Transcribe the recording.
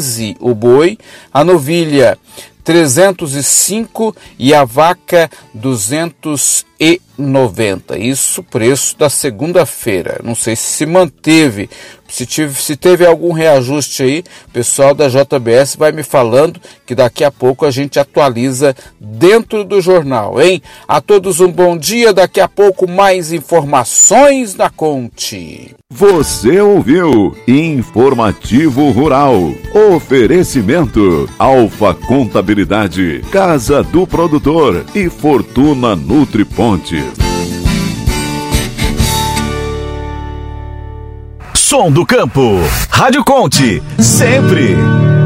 15 o boi, a novilha 305 e a vaca 290. Isso preço da segunda-feira. Não sei se manteve, se teve algum reajuste aí, o pessoal da JBS vai me falando que daqui a pouco a gente atualiza dentro do jornal, hein? A todos um bom dia, daqui a pouco mais informações na Conte. Você ouviu Informativo Rural. Oferecimento Alfa Contabilidade, Casa do Produtor e Fortuna Nutripontes. Som do Campo, Rádio Conte, sempre.